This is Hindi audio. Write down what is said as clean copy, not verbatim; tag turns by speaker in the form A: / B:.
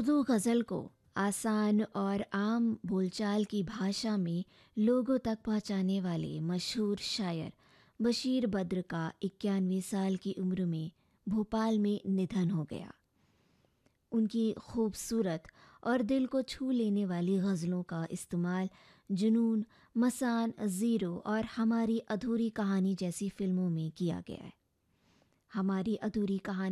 A: उर्दू गज़ल को आसान और आम बोलचाल की भाषा में लोगों तक पहुंचाने वाले मशहूर शायर बशीर बद्र का 91 साल की उम्र में भोपाल में निधन हो गया। उनकी खूबसूरत और दिल को छू लेने वाली गज़लों का इस्तेमाल जुनून, मसान, ज़ीरो और हमारी अधूरी कहानी जैसी फ़िल्मों में किया गया है। हमारी अधूरी कहानी